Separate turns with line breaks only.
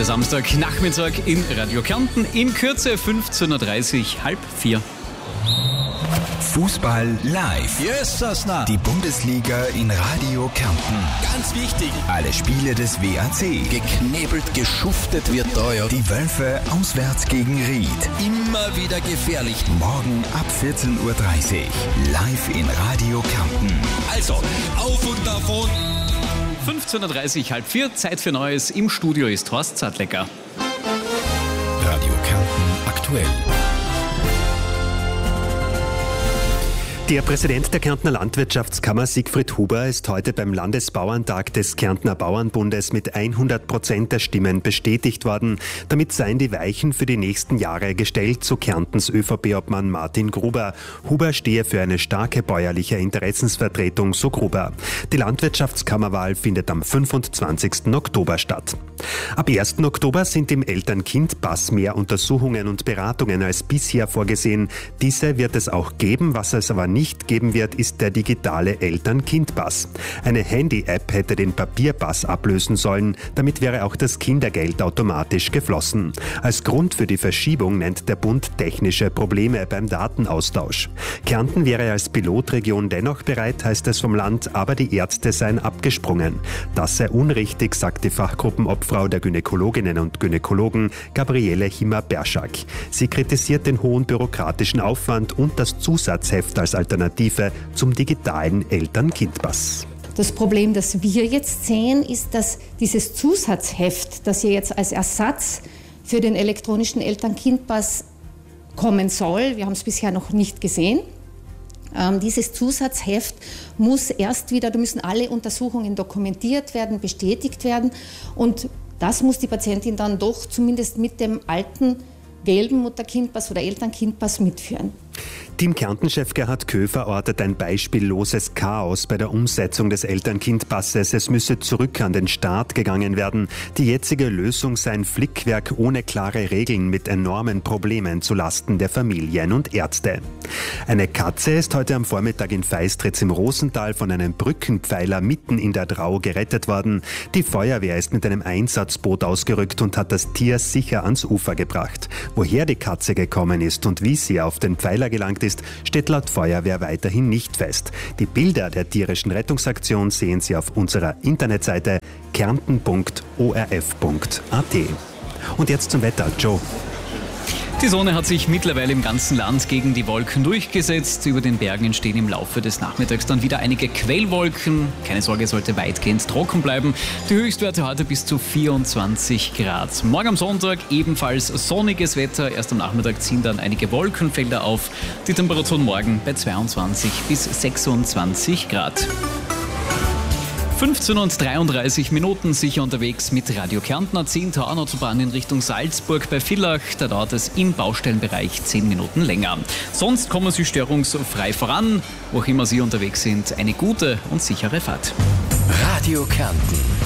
Heute Samstagnachmittag in Radio Kärnten. In Kürze 15.30 Uhr, 3:30.
Fußball live.
Yes, Sasna.
Die Bundesliga in Radio Kärnten.
Ganz wichtig.
Alle Spiele des WAC.
Geknebelt, geschuftet wird da, ja.
Die Wölfe auswärts gegen Ried.
Immer wieder gefährlich.
Morgen ab 14.30 Uhr. Live in Radio Kärnten.
Also, auf und davon.
15.30 Uhr, 3:30. Zeit für Neues. Im Studio ist Horst Zadlecker.
Radio Kärnten aktuell.
Der Präsident der Kärntner Landwirtschaftskammer, Siegfried Huber, ist heute beim Landesbauerntag des Kärntner Bauernbundes mit 100% der Stimmen bestätigt worden. Damit seien die Weichen für die nächsten Jahre gestellt, so Kärntens ÖVP-Obmann Martin Gruber. Huber stehe für eine starke bäuerliche Interessensvertretung, so Gruber. Die Landwirtschaftskammerwahl findet am 25. Oktober statt. Ab 1. Oktober sind im Eltern-Kind-Pass mehr Untersuchungen und Beratungen als bisher vorgesehen. Diese wird es auch geben, was es aber nicht geben wird, ist der digitale Eltern-Kind-Pass. Eine Handy-App hätte den Papierpass ablösen sollen, damit wäre auch das Kindergeld automatisch geflossen. Als Grund für die Verschiebung nennt der Bund technische Probleme beim Datenaustausch. Kärnten wäre als Pilotregion dennoch bereit, heißt es vom Land, aber die Ärzte seien abgesprungen. Das sei unrichtig, sagt die Fachgruppenobfrau der Gynäkologinnen und Gynäkologen Gabriele Himmer-Berschak. Sie kritisiert den hohen bürokratischen Aufwand und das Zusatzheft als Alternative zum digitalen Eltern-Kind-Pass.
Das Problem, das wir jetzt sehen, ist, dass dieses Zusatzheft, das ja jetzt als Ersatz für den elektronischen Eltern-Kind-Pass kommen soll, wir haben es bisher noch nicht gesehen, dieses Zusatzheft da müssen alle Untersuchungen dokumentiert werden, bestätigt werden und das muss die Patientin dann doch zumindest mit dem alten gelben Mutter-Kind-Pass oder Eltern-Kind-Pass mitführen.
Team Kärnten-Chef Gerhard Köh verortet ein beispielloses Chaos bei der Umsetzung des Eltern-Kind-Passes. Es müsse zurück an den Staat gegangen werden. Die jetzige Lösung sei ein Flickwerk ohne klare Regeln mit enormen Problemen zulasten der Familien und Ärzte. Eine Katze ist heute am Vormittag in Feistritz im Rosental von einem Brückenpfeiler mitten in der Drau gerettet worden. Die Feuerwehr ist mit einem Einsatzboot ausgerückt und hat das Tier sicher ans Ufer gebracht. Woher die Katze gekommen ist und wie sie auf den Pfeiler gelangt ist, steht laut Feuerwehr weiterhin nicht fest. Die Bilder der tierischen Rettungsaktion sehen Sie auf unserer Internetseite kärnten.orf.at. Und jetzt zum Wetter. Joe.
Die Sonne hat sich mittlerweile im ganzen Land gegen die Wolken durchgesetzt. Über den Bergen entstehen im Laufe des Nachmittags dann wieder einige Quellwolken. Keine Sorge, sollte weitgehend trocken bleiben. Die Höchstwerte heute bis zu 24 Grad. Morgen am Sonntag ebenfalls sonniges Wetter. Erst am Nachmittag ziehen dann einige Wolkenfelder auf. Die Temperatur morgen bei 22 bis 26 Grad. 15:33 sicher unterwegs mit Radio Kärnten. 10. Autobahn in Richtung Salzburg bei Villach. Da dauert es im Baustellenbereich 10 Minuten länger. Sonst kommen Sie störungsfrei voran. Wo auch immer Sie unterwegs sind, eine gute und sichere Fahrt.
Radio Kärnten.